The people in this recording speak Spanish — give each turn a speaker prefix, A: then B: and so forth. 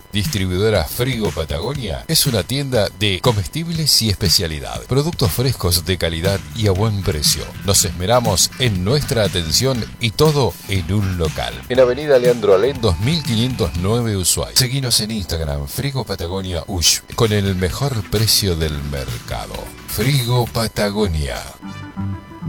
A: Distribuidora Frigo Patagonia es una tienda de comestibles y especialidad. Productos frescos de calidad y a buen precio. Nos esmeramos en nuestra atención y todo en un local. En Avenida Leandro Alem 2509 Ushuaia. Seguinos en Instagram Frigo Patagonia Ush con el mejor precio del mercado. Frigo Patagonia.